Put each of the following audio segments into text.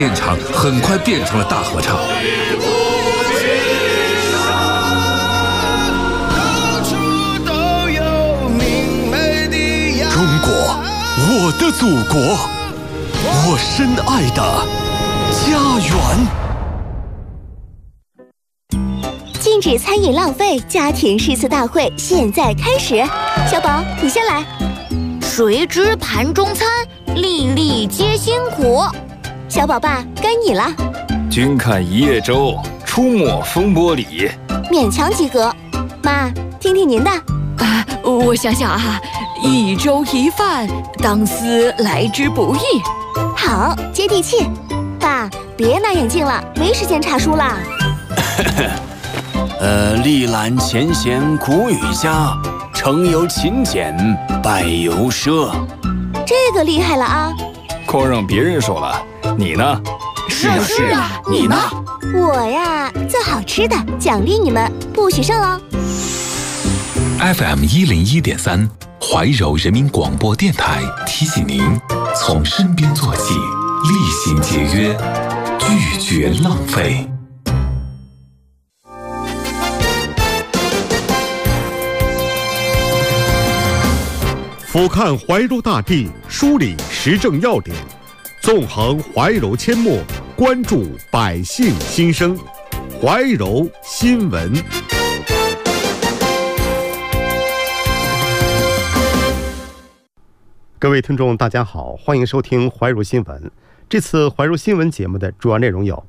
现场很快变成了大合唱。 中国，我的祖国，我深爱的家园。 禁止餐饮浪费家庭诗词大会现在开始，小宝，你先来。 谁知盘中餐，粒粒皆辛苦。 小宝爸，该你了。 君看一叶舟，出没风波里。 勉强及格。妈，听听您的。 我想想啊，一粥一饭，当思来之不易。 好，接地气。爸，别拿眼镜了，没时间查书了。 历览前贤苦与佳，成由勤俭，败由奢。 这个厉害了啊！ 光让别人说了，你呢？ 是啊，你呢？ 我呀，做好吃的，奖励你们，不许剩哦。 FM 101.3，怀柔人民广播电台提醒您：从身边做起，厉行节约，拒绝浪费。 俯瞰怀柔大地，梳理时政要点，纵横怀柔阡陌，关注百姓心声。怀柔新闻。各位听众，大家好，欢迎收听怀柔新闻。这次怀柔新闻节目的主要内容有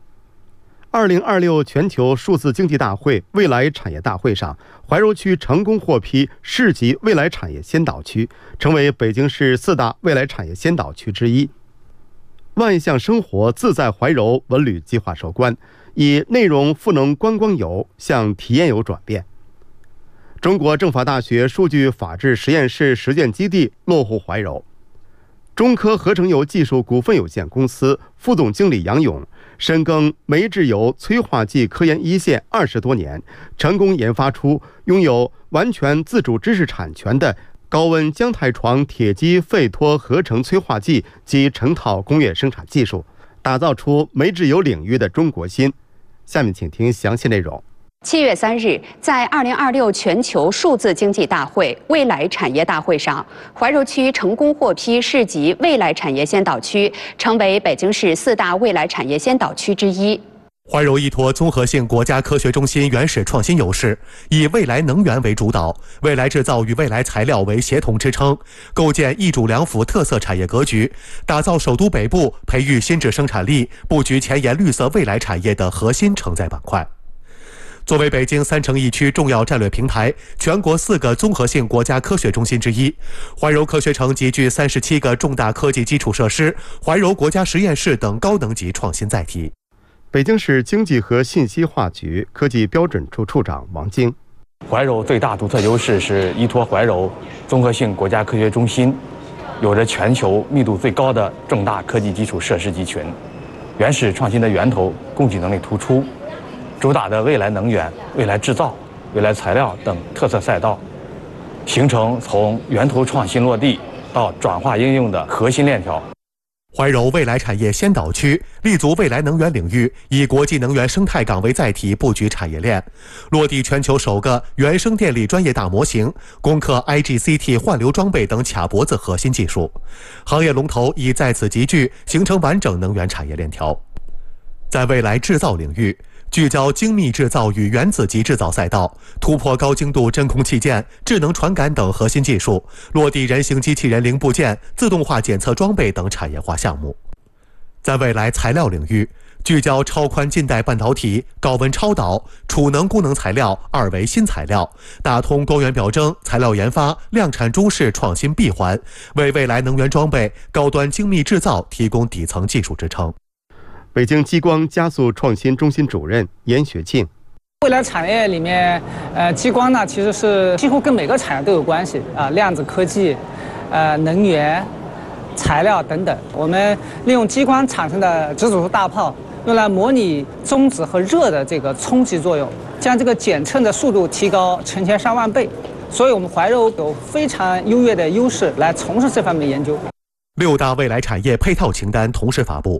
：2026全球数字经济大会未来产业大会上，怀柔区成功获批市级未来产业先导区，成为北京市4大未来产业先导区之一。万象生活自在怀柔文旅计划收官，以内容赋能观光游向体验游转变。中国政法大学数据法治实验室实践基地落户怀柔。中科合成油技术股份有限公司副总经理杨勇深耕煤制油催化剂科研一线20多年，成功研发出拥有完全自主知识产权的高温浆态床铁基沸脱合成催化剂及成套工业生产技术，打造出煤制油领域的中国心。下面请听详细内容。 7月3日，在2026全球数字经济大会未来产业大会上，怀柔区成功获批市级未来产业先导区，成为北京市4大未来产业先导区之一。 怀柔依托综合性国家科学中心原始创新优势，以未来能源为主导，未来制造与未来材料为协同支撑，构建一主两辅特色产业格局，打造首都北部培育新质生产力、布局前沿绿色未来产业的核心承载板块。作为北京3城1区重要战略平台，全国4个综合性国家科学中心之一，怀柔科学城集聚37个重大科技基础设施、怀柔国家实验室等高能级创新载体。 北京市经济和信息化局科技标准处处长王晶： 怀柔最大独特优势是依托怀柔综合性国家科学中心，有着全球密度最高的重大科技基础设施集群，原始创新的源头供给能力突出，主打的未来能源、未来制造、未来材料等特色赛道，形成从源头创新落地到转化应用的核心链条。 怀柔未来产业先导区立足未来能源领域，以国际能源生态港为载体布局产业链，落地全球首个原生电力专业大模型，攻克 IGCT 换流装备等卡脖子核心技术，行业龙头已在此集聚，形成完整能源产业链条。在未来制造领域，聚焦精密制造与原子级制造赛道，突破高精度真空器件、智能传感等核心技术，落地人形机器人零部件、自动化检测装备等产业化项目。在未来材料领域，聚焦超宽近代半导体、高温超导、储能功能材料、2维新材料，打通光源表征、材料研发、量产中式创新闭环，为未来能源装备、高端精密制造提供底层技术支撑。 北京激光加速创新中心主任严学庆： 未来产业里面，激光呢其实是几乎跟每个产业都有关系啊，量子科技、能源、材料等等。我们利用激光产生的质子束大炮，用来模拟中子和热的这个冲击作用，将这个检测的速度提高成千上万倍。所以我们怀柔有非常优越的优势来从事这方面的研究。 6大未来产业配套清单同时发布。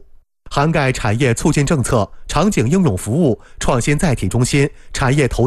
涵盖产业促进政策、场景应用服务、创新载体中心、产业投